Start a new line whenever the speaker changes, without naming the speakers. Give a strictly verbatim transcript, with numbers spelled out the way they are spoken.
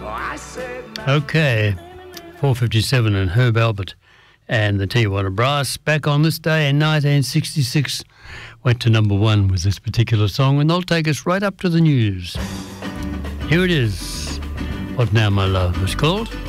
Okay, four fifty-seven and Herb Alpert and the Tijuana Brass back on this day in nineteen sixty-six went to number one with this particular song, and they'll take us right up to the news. Here it is, What Now My Love is called.